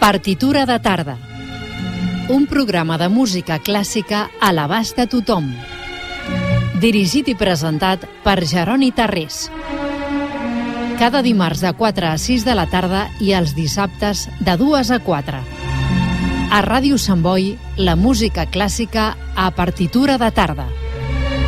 Partitura de tarda. Un programa de música clàssica a l'abast de tothom. Dirigit i presentat per Jeroni Tarrés. Cada dimarts de 4 a 6 de la tarda i els dissabtes de 2 a 4. A Ràdio Sant Boi, la música clàssica a partitura de tarda.